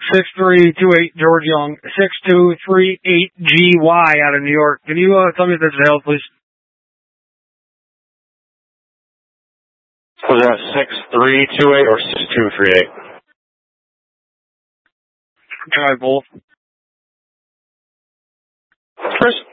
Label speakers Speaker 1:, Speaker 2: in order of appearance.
Speaker 1: 6328 George Young, 6238GY out of New York. Can you tell me if this is held, please?
Speaker 2: Was that 6328 or 6238?
Speaker 1: Try both.
Speaker 2: First